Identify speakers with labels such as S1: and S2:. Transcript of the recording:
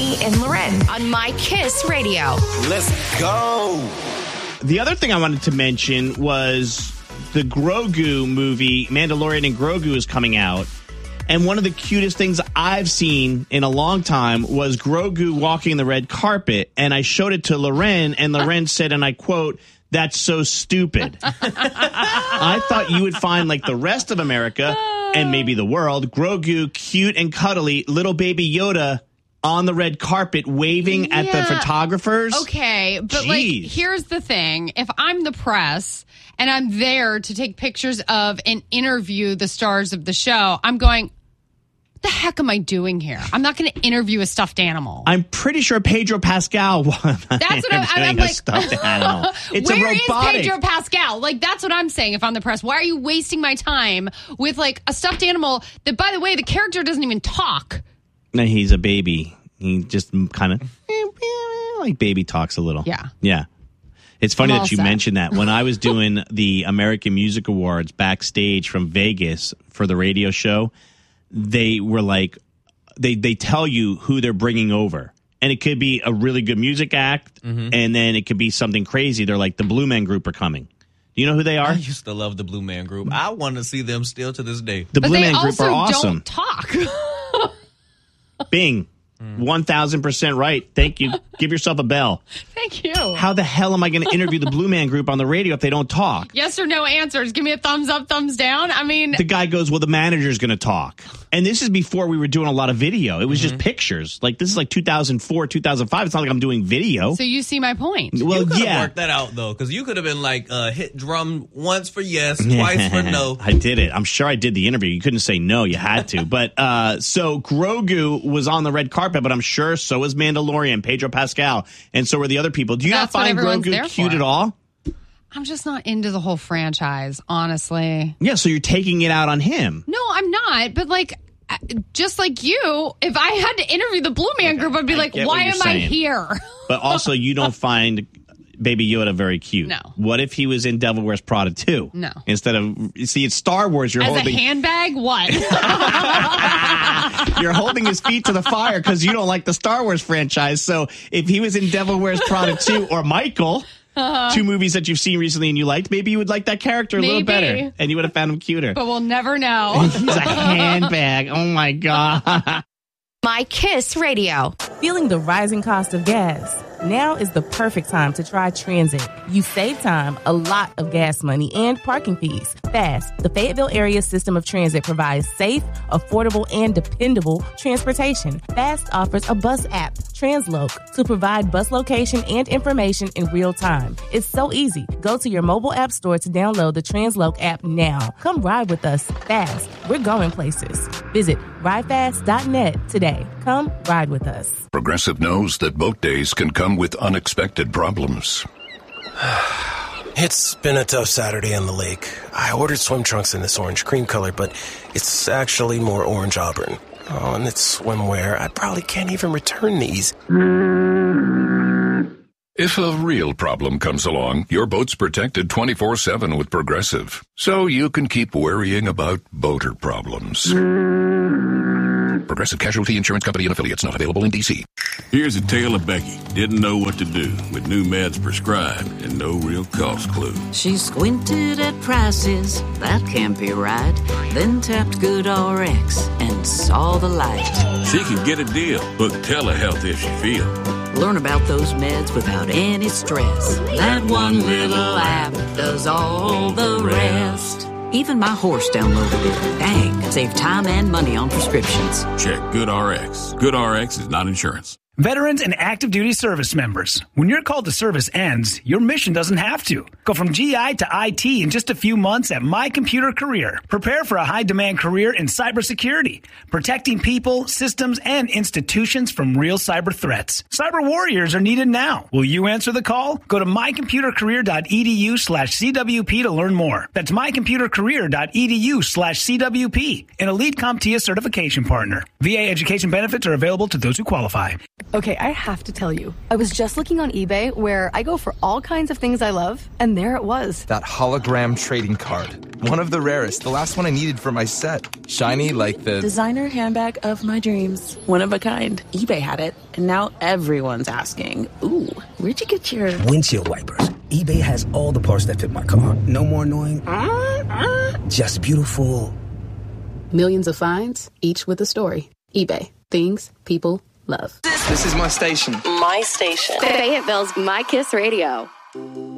S1: Becky and Loren on My Kiss Radio.
S2: Let's go.
S3: The other thing I wanted to mention was the Grogu movie, Mandalorian and Grogu, is coming out. And one of the cutest things I've seen in a long time was Grogu walking the red carpet. And I showed it to Loren, and Loren said, and I quote, "That's so stupid." I thought you would find, like the rest of America and maybe the world, Grogu cute and cuddly, little baby Yoda on the red carpet waving at the photographers.
S4: Okay, but
S3: Jeez.
S4: here's the thing. If I'm the press and I'm there to take pictures of and interview the stars of the show, I'm going, the heck am I doing here? I'm not going to interview a stuffed animal.
S3: I'm pretty sure Pedro Pascal was
S4: That's what I'm like.
S3: stuffed animal. It's
S4: Where
S3: a robotic.
S4: is Pedro Pascal? Like, that's what I'm saying if I'm the press. Why are you wasting my time with, like, a stuffed animal that, by the way, the character doesn't even talk?
S3: No, he's a baby. He just kind of like baby talks a little.
S4: Yeah.
S3: Yeah. It's funny that you
S4: set.
S3: mentioned that. When I was doing the American Music Awards backstage from Vegas for the radio show, they were like, they tell you who they're bringing over. And it could be a really good music act, and then it could be something crazy. They're like, the Blue Man Group are coming. Do you know who they are?
S5: I used to love the Blue Man Group. I want to see them still to this day.
S3: The
S4: But
S3: Blue
S4: they
S3: Man Group
S4: also
S3: are awesome.
S4: don't talk.
S3: Bing. 1,000% right. Thank you. Give yourself a bell.
S4: Thank you.
S3: How the hell am I going to interview the Blue Man Group on the radio if they don't talk?
S4: Yes or no answers. Give me a thumbs up, thumbs down. I mean,
S3: The guy goes, well, the manager's going to talk. And this is before we were doing a lot of video. It was just pictures. Like, this is like 2004, 2005. It's not like I'm doing video.
S4: so you see my point.
S3: Well,
S5: You could have
S3: yeah.
S5: worked that out, though, because you could have been like, hit drum once for yes, twice for no.
S3: I did it. I'm sure I did the interview. You couldn't say no. You had to. But so Grogu was on the red carpet, but I'm sure so was Mandalorian, Pedro Pascal, and so were the other people. Do you
S4: That's
S3: not
S4: what
S3: find
S4: everyone's
S3: Grogu
S4: there
S3: cute
S4: for.
S3: at all?
S4: I'm just not into the whole franchise, honestly.
S3: Yeah, so you're taking it out on him.
S4: No, I'm not. But like, just like you, if I had to interview the Blue Man Group, I'd be like,
S3: get what
S4: why
S3: you're
S4: am I
S3: saying.
S4: here?
S3: But also, you don't find Baby Yoda very cute.
S4: No.
S3: What if he was in Devil Wears Prada 2?
S4: No.
S3: Instead of, see, it's Star Wars. You're
S4: As
S3: holding
S4: a handbag? What?
S3: you're holding his feet to the fire because you don't like the Star Wars franchise. So if he was in Devil Wears Prada 2 or Michael, two movies that you've seen recently and you liked, maybe you would like that character a little
S4: Maybe.
S3: better, and you would have found him cuter.
S4: But we'll never know.
S3: He's a handbag. Oh my God.
S1: My Kiss Radio.
S6: Feeling the rising cost of gas? Now is the perfect time to try Transit. You save time, a lot of gas money, and parking fees. Fast, the Fayetteville area system of transit provides safe, affordable, and dependable transportation. Fast offers a bus app, Transloc, to provide bus location and information in real time. It's so easy. Go to your mobile app store to download the Transloc app now. Come ride with us fast. We're going places. Visit ridefast.net today. Come ride with us.
S7: Progressive knows that boat days can come with unexpected problems.
S2: It's been a tough Saturday on the lake. I ordered swim trunks in this orange cream color, but it's actually more orange auburn. Oh, and it's swimwear. I probably can't even return these.
S7: If a real problem comes along, your boat's protected 24/7 with Progressive. So you can keep worrying about boater problems. Progressive Casualty Insurance Company and Affiliates, not available in D.C.
S8: Here's a tale of Becky. Didn't know what to do with new meds prescribed and no real cost clue.
S9: She squinted at prices, that can't be right. Then tapped GoodRx and saw the light.
S8: She can get a deal. Book telehealth if she feel.
S9: Learn about those meds without any stress. That one little app does all the rest. Even my horse downloaded it. Dang, save time and money on prescriptions.
S8: Check GoodRx. GoodRx is not insurance.
S10: Veterans and active duty service members, when your call to service ends, your mission doesn't have to. Go from GI to IT in just a few months at My Computer Career. Prepare for a high-demand career in cybersecurity, protecting people, systems, and institutions from real cyber threats. Cyber warriors are needed now. Will you answer the call? Go to mycomputercareer.edu/CWP to learn more. That's mycomputercareer.edu/CWP, an elite CompTIA certification partner. VA education benefits are available to those who qualify.
S11: Okay, I have to tell you, I was just looking on eBay where I go for all kinds of things I love, and there it was.
S12: That hologram trading card. One of the rarest, the last one I needed for my set. Shiny like the
S13: designer handbag of my dreams. One of a kind. eBay had it, and now everyone's asking, ooh, where'd you get your
S14: windshield wipers? eBay has all the parts that fit my car. No more annoying, just beautiful.
S15: Millions of finds, each with a story. eBay. Things people love.
S12: This is my station.
S16: My station. Fayetteville's My Kiss Radio.